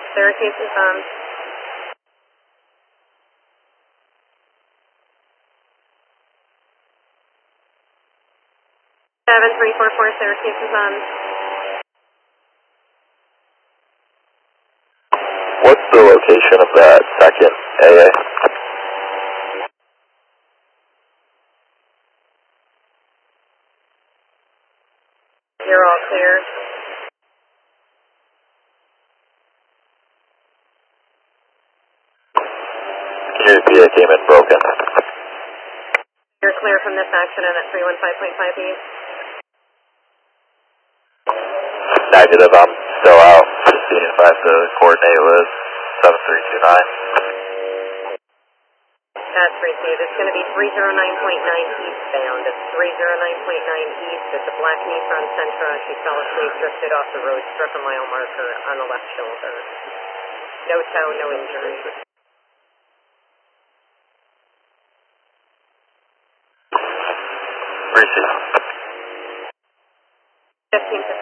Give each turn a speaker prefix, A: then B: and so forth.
A: Syracuse confirmed. 7344 Syracuse confirmed.
B: What's the location of that second AA?
A: You're all clear.
B: Can you repeat it? Came in broken.
A: You're clear from this accident at 315.5 east.
B: Negative, I'm still out. Just seeing if I have to coordinate with 7329.
A: That's received. It's going to be 309.9 eastbound. It's 309.9 east. It's a black Nissan Sentra. She fell asleep, drifted off the road, struck a mile marker on the left shoulder. No tow, no injuries.
B: Received.
A: 15